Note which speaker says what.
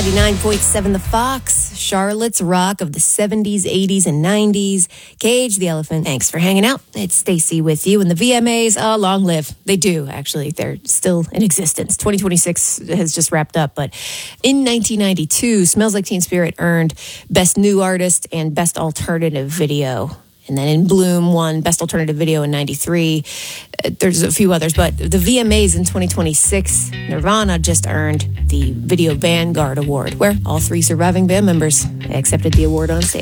Speaker 1: 99.7 The Fox, Charlotte's rock of the 70s, 80s, and 90s. Cage the Elephant, thanks for hanging out. It's Stacy with you. And the VMAs, long live. They do, actually. They're still in existence. 2026 has just wrapped up. But in 1992, Smells Like Teen Spirit earned Best New Artist and Best Alternative Video. And then In Bloom won Best Alternative Video in 93. There's a few others, but the VMAs in 2026, Nirvana just earned the Video Vanguard Award, where all three surviving band members accepted the award on stage.